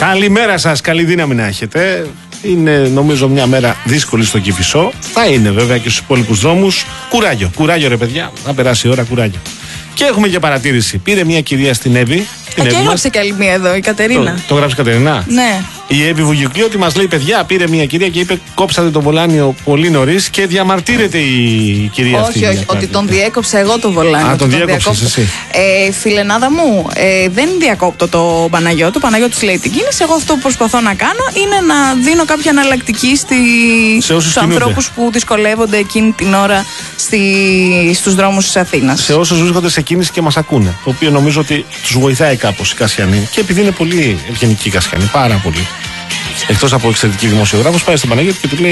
Καλημέρα σας, καλή δύναμη να έχετε. Είναι νομίζω μια μέρα δύσκολη στο Κηφισό. Θα είναι βέβαια και στους υπόλοιπους δρόμους. Κουράγιο, κουράγιο ρε παιδιά, να περάσει η ώρα, κουράγιο. Και έχουμε και παρατήρηση. Πήρε μια κυρία στην Εύη. Και έγραψε κι άλλη μία εδώ, η Κατερίνα. Το γράψει η Κατερίνα. Ναι. Η Εύη Βουγιουκλή ότι μας λέει: παιδιά, πήρε μια κυρία και είπε: κόψατε το βολάνιο πολύ νωρίς και διαμαρτύρεται η κυρία αυτή. Όχι, ότι τον διέκοψα εγώ το βολάνιο. Α, τον διέκοψες εσύ. Φιλενάδα μου, δεν διακόπτω το Παναγιώτο. Ο Παναγιώτης λέει την κίνηση. Εγώ αυτό που προσπαθώ να κάνω είναι να δίνω κάποια εναλλακτική στους ανθρώπους που δυσκολεύονται εκείνη την ώρα στους δρόμους της Αθήνας. Σε όσους βρίσκονται σε κίνηση και μας ακούνε. Το οποίο νομίζω ότι τους βοηθάει κάπως η Κασιανή. Και επειδή είναι πολύ ευγενική η Κασιανή, πάρα πολύ. Εκτός από εξαιρετική δημοσιογράφος, πάει στον Παναγιώτη και του λέει: